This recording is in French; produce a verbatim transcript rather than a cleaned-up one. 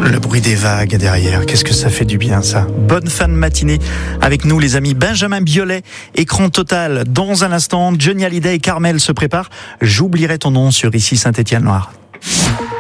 Le bruit des vagues derrière, qu'est-ce que ça fait du bien ça. Bonne fin de matinée avec nous les amis. Benjamin Biolay, Écran Total. Dans un instant, Johnny Hallyday et Carmel se préparent. J'oublierai ton nom sur Ici Saint-Étienne-Loire.